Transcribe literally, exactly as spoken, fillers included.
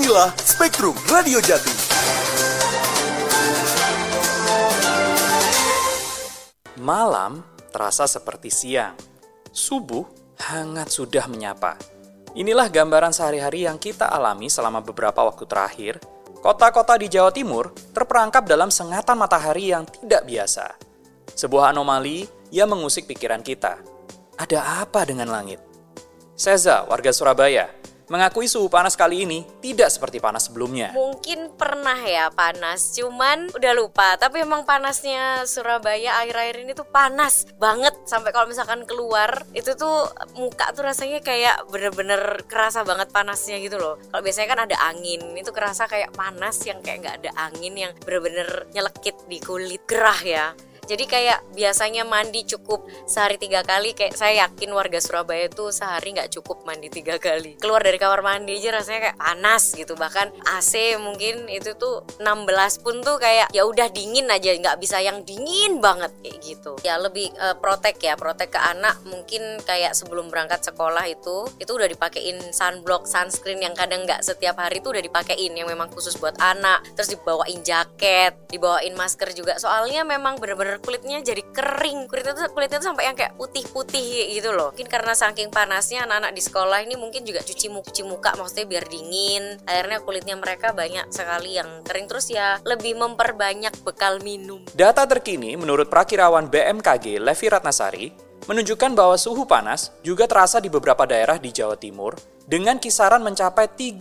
Inilah Spektrum Radio Jatim. Malam terasa seperti siang. Subuh hangat sudah menyapa. Inilah gambaran sehari-hari yang kita alami selama beberapa waktu terakhir. Kota-kota di Jawa Timur terperangkap dalam sengatan matahari yang tidak biasa. Sebuah anomali yang mengusik pikiran kita. Ada apa dengan langit? Seza, warga Surabaya, mengakui suhu panas kali ini tidak seperti panas sebelumnya. Mungkin pernah ya panas, cuman udah lupa. Tapi emang panasnya Surabaya akhir-akhir ini tuh panas banget. Sampai kalau misalkan keluar, itu tuh muka tuh rasanya kayak bener-bener kerasa banget panasnya gitu loh. Kalau biasanya kan ada angin, itu kerasa kayak panas yang kayak gak ada angin, yang bener-bener nyelekit di kulit, gerah ya. Jadi kayak biasanya mandi cukup sehari tiga kali, kayak saya yakin warga Surabaya tuh sehari nggak cukup mandi tiga kali. Keluar dari kamar mandi aja rasanya kayak panas gitu. Bahkan A C mungkin itu tuh enam belas pun tuh kayak ya udah dingin aja, nggak bisa yang dingin banget kayak gitu. Ya lebih uh, protek ya, protek ke anak mungkin kayak sebelum berangkat sekolah itu itu udah dipakein sunblock, sunscreen yang kadang nggak setiap hari tuh udah dipakein, yang memang khusus buat anak. Terus dibawain jaket, dibawain masker juga. Soalnya memang bener-bener kulitnya jadi kering, kulitnya tuh kulitnya tuh sampai yang kayak putih-putih gitu loh. Mungkin karena saking panasnya anak-anak di sekolah ini mungkin juga cuci muka, cuci muka maksudnya biar dingin. Akhirnya kulitnya mereka banyak sekali yang kering, terus ya lebih memperbanyak bekal minum. Data terkini menurut Prakirawan B M K G Levi Ratnasari menunjukkan bahwa suhu panas juga terasa di beberapa daerah di Jawa Timur dengan kisaran mencapai tiga